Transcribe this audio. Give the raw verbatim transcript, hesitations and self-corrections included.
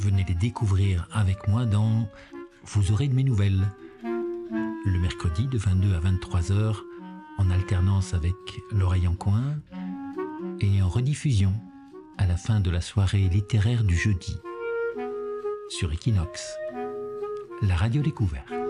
venez les découvrir avec moi dans Vous aurez de mes nouvelles, le mercredi de vingt-deux à vingt-trois heures, en alternance avec L'Oreille en coin, et en rediffusion à la fin de la soirée littéraire du jeudi, sur Equinox, la radio découverte.